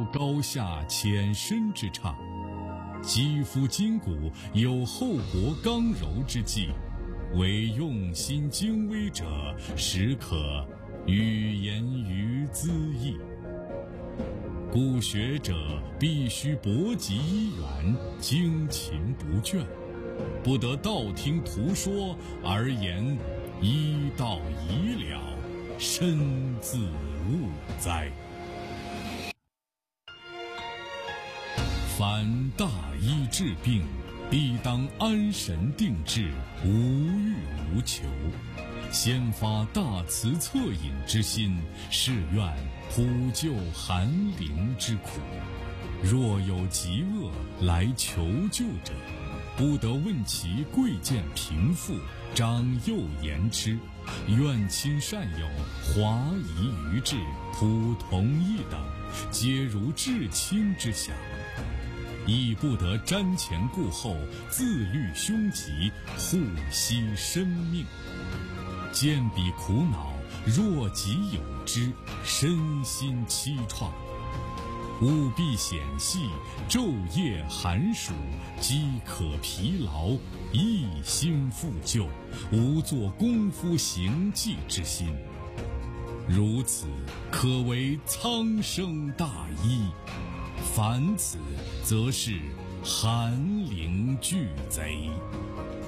高下浅深之差，肌肤筋骨有厚薄刚柔之际，惟用心精微者，实可语言于兹义。故学者必须博极一源，精勤不倦，不得道听途说而言医道已了，身自误哉。凡大医治病，必当安神定志，无欲无求，先发大慈恻隐之心，是愿普救寒灵之苦。若有疾厄来求救者，不得问其贵贱贫富，长幼言之，愿亲善友，华夷愚智，普同一等，皆如至亲之想。亦不得瞻前顾后，自虑凶吉，护惜生命。见彼苦恼，若己有之，身心凄怆。务必显细，昼夜寒暑，饥渴疲劳，一心复救，无做功夫行迹之心。如此，可为苍生大医。凡此，则是寒灵俱贼。